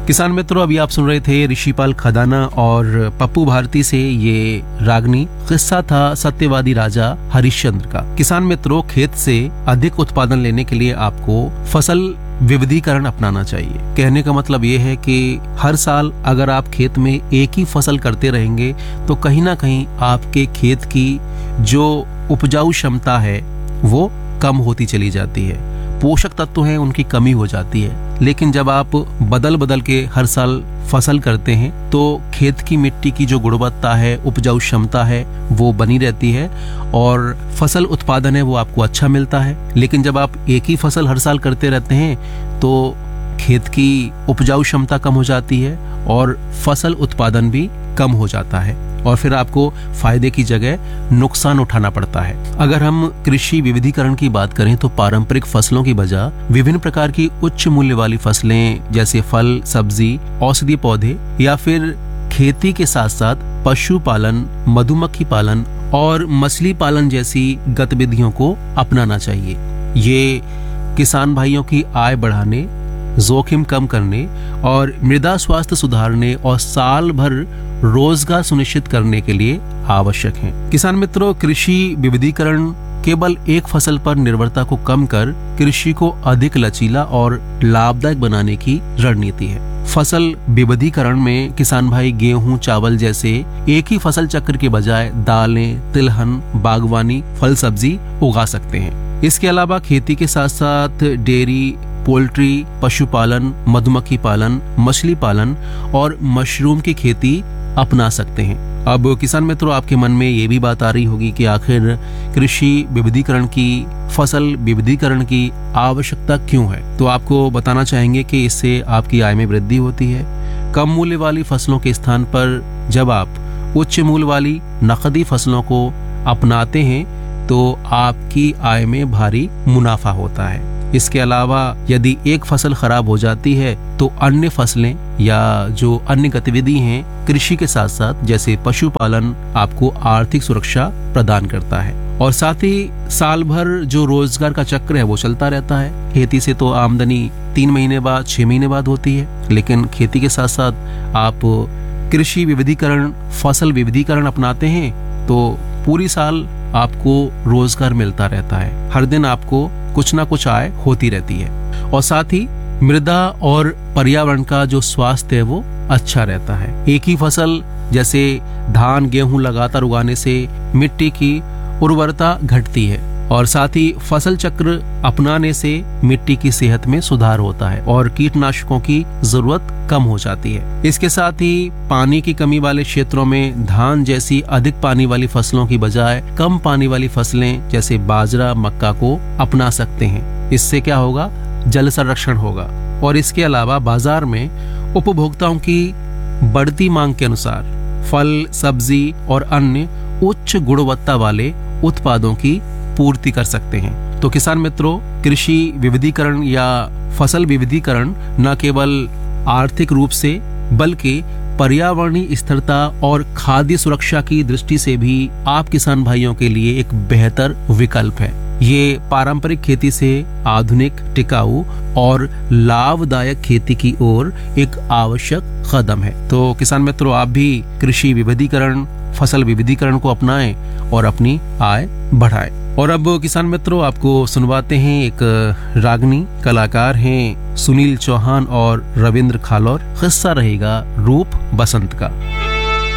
किसान मित्रों, अभी आप सुन रहे थे ऋषिपाल खदाना और पप्पू भारती से ये रागनी किस्सा था सत्यवादी राजा हरिश्चंद्र का। किसान मित्रों, खेत से अधिक उत्पादन लेने के लिए आपको फसल विविधीकरण अपनाना चाहिए। कहने का मतलब ये है कि हर साल अगर आप खेत में एक ही फसल करते रहेंगे तो कहीं ना कहीं आपके खेत की जो उपजाऊ क्षमता है वो कम होती चली जाती है, पोषक तत्व हैं उनकी कमी हो जाती है। लेकिन जब आप बदल बदल के हर साल फसल करते हैं तो खेत की मिट्टी की जो गुणवत्ता है, उपजाऊ क्षमता है, वो बनी रहती है और फसल उत्पादन है वो आपको अच्छा मिलता है। लेकिन जब आप एक ही फसल हर साल करते रहते हैं तो खेत की उपजाऊ क्षमता कम हो जाती है और फसल उत्पादन भी कम हो जाता है और फिर आपको फायदे की जगह नुकसान उठाना पड़ता है। अगर हम कृषि विविधीकरण की बात करें तो पारंपरिक फसलों की बजाय विभिन्न प्रकार की उच्च मूल्य वाली फसलें जैसे फल, सब्जी, औषधीय पौधे या फिर खेती के साथ साथ पशुपालन, मधुमक्खी पालन और मछली पालन जैसी गतिविधियों को अपनाना चाहिए। ये किसान भाइयों की आय बढ़ाने, जोखिम कम करने और मृदा स्वास्थ्य सुधारने और साल भर रोजगार सुनिश्चित करने के लिए आवश्यक है। किसान मित्रों, कृषि विविधीकरण केवल एक फसल पर निर्भरता को कम कर कृषि को अधिक लचीला और लाभदायक बनाने की रणनीति है। फसल विविधीकरण में किसान भाई गेहूं, चावल जैसे एक ही फसल चक्र के बजाय दालें, तिलहन, बागवानी, फल सब्जी उगा सकते हैं। इसके अलावा खेती के साथ साथ डेयरी, पोल्ट्री, पशुपालन, मधुमक्खी पालन, मछली पालन और मशरूम की खेती अपना सकते हैं। अब किसान मित्रों, आपके मन में ये भी बात आ रही होगी कि आखिर कृषि विविधीकरण की, फसल विविधीकरण की आवश्यकता क्यों है? तो आपको बताना चाहेंगे कि इससे आपकी आय में वृद्धि होती है। कम मूल्य वाली फसलों के स्थान पर जब आप उच्च मूल्य वाली नकदी फसलों को अपनाते हैं तो आपकी आय में भारी मुनाफा होता है। इसके अलावा यदि एक फसल खराब हो जाती है तो अन्य फसलें या जो अन्य गतिविधि हैं कृषि के साथ साथ जैसे पशुपालन आपको आर्थिक सुरक्षा प्रदान करता है और साथ ही साल भर जो रोजगार का चक्र है वो चलता रहता है। खेती से तो आमदनी 3 महीने बाद, 6 महीने बाद होती है, लेकिन खेती के साथ साथ आप कृषि विविधीकरण, फसल विविधीकरण अपनाते हैं तो पूरी साल आपको रोजगार मिलता रहता है। हर दिन आपको कुछ ना कुछ आय होती रहती है और साथ ही मृदा और पर्यावरण का जो स्वास्थ्य है वो अच्छा रहता है। एक ही फसल जैसे धान, गेहूं लगातार उगाने से मिट्टी की उर्वरता घटती है और साथ ही फसल चक्र अपनाने से मिट्टी की सेहत में सुधार होता है और कीटनाशकों की जरूरत कम हो जाती है। इसके साथ ही पानी की कमी वाले क्षेत्रों में धान जैसी अधिक पानी वाली फसलों की बजाय कम पानी वाली फसलें जैसे बाजरा, मक्का को अपना सकते हैं। इससे क्या होगा? जल संरक्षण होगा और इसके अलावा बाजार में उपभोक्ताओं की बढ़ती मांग के अनुसार फल, सब्जी और अन्य उच्च गुणवत्ता वाले उत्पादों की पूर्ति कर सकते हैं। तो किसान मित्रों, कृषि विविधीकरण या फसल विविधीकरण न केवल आर्थिक रूप से बल्कि पर्यावरणीय स्थिरता और खाद्य सुरक्षा की दृष्टि से भी आप किसान भाइयों के लिए एक बेहतर विकल्प है। ये पारंपरिक खेती से आधुनिक, टिकाऊ और लाभदायक खेती की ओर एक आवश्यक कदम है। तो किसान मित्रों, आप भी कृषि विविधीकरण, फसल विविधीकरण को अपनाएं और अपनी आय बढ़ाएं। और अब किसान मित्रों, आपको सुनवाते हैं एक रागनी, कलाकार हैं सुनील चौहान और रविंद्र खालौर। किस्सा रहेगा रूप बसंत का।